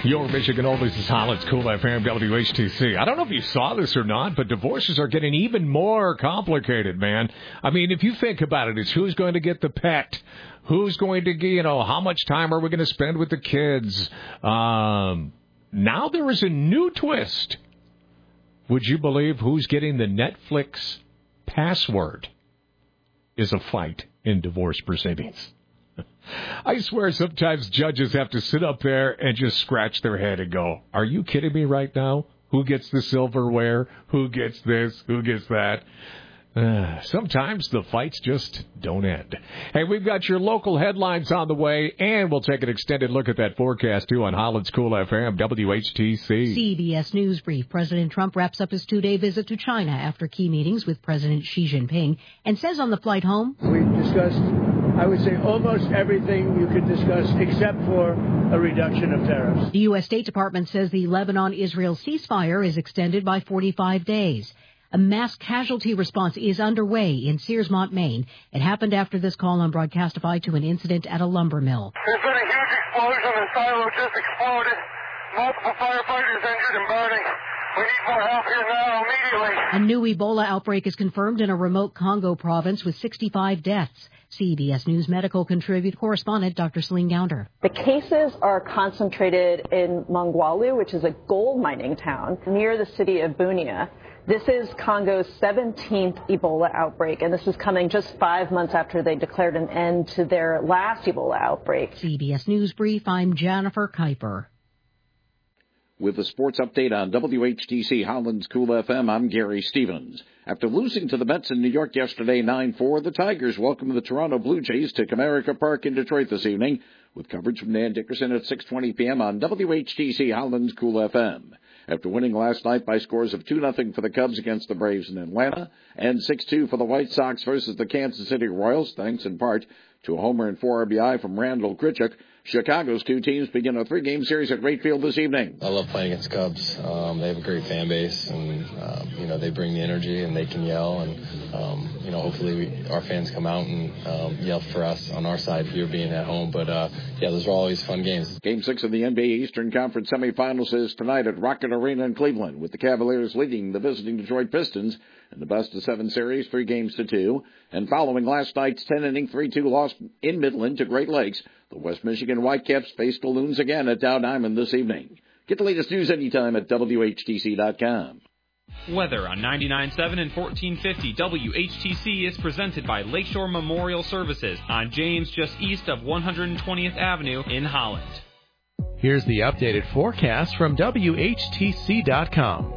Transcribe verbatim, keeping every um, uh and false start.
Your Michigan Oldies is Holland's Cool F M W H T C. I don't know if you saw this or not, but divorces are getting even more complicated, man. I mean, if you think about it, it's who's going to get the pet, who's going to get, you know, how much time are we going to spend with the kids? Um, now there is a new twist. Would you believe who's getting the Netflix password is a fight in divorce proceedings? I swear sometimes judges have to sit up there and just scratch their head and go, are you kidding me right now? Who gets the silverware? Who gets this? Who gets that? Uh, sometimes the fights just don't end. Hey, we've got your local headlines on the way, and we'll take an extended look at that forecast, too, on Holland's Cool F M, W H T C. C B S News Brief. President Trump wraps up his two-day visit to China after key meetings with President Xi Jinping and says on the flight home, we discussed, I would say, almost everything you could discuss except for a reduction of tariffs. The U S. State Department says the Lebanon-Israel ceasefire is extended by forty-five days. A mass casualty response is underway in Searsmont, Maine. It happened after this call on Broadcastify to an incident at a lumber mill. There's been a huge explosion. The silo just exploded. Multiple firefighters injured and burning. We need more help here now, immediately. A new Ebola outbreak is confirmed in a remote Congo province with sixty-five deaths. C B S News medical contributor correspondent Doctor Celine Gounder. The cases are concentrated in Mongwalu, which is a gold mining town near the city of Bunia. This is Congo's seventeenth Ebola outbreak, and this is coming just five months after they declared an end to their last Ebola outbreak. C B S News Brief, I'm Jennifer Kuiper. With the sports update on W H T C Holland's Cool F M, I'm Gary Stevens. After losing to the Mets in New York yesterday nine four, the Tigers welcome the Toronto Blue Jays to Comerica Park in Detroit this evening, with coverage from Dan Dickerson at six twenty p.m. on W H T C Holland's Cool F M. After winning last night by scores of two nothing for the Cubs against the Braves in Atlanta and six two for the White Sox versus the Kansas City Royals, thanks in part to a homer and four R B I from Randall Grichuk, Chicago's two teams begin a three-game series at Wright Field this evening. I love playing against the Cubs. Um, they have a great fan base, and um, you know they bring the energy and they can yell, and um, you know hopefully we, our fans come out and um, yell for us on our side here being at home. But uh, yeah, those are always fun games. Game six of the N B A Eastern Conference semifinals is tonight at Rocket Arena in Cleveland, with the Cavaliers leading the visiting Detroit Pistons in the best of seven series, three games to two. And following last night's ten-inning three two loss in Midland to Great Lakes, the West Michigan Whitecaps face the Loons again at Dow Diamond this evening. Get the latest news anytime at W H T C dot com. Weather on ninety-nine point seven and fourteen fifty W H T C is presented by Lakeshore Memorial Services on James, just east of one hundred twentieth Avenue in Holland. Here's the updated forecast from W H T C dot com.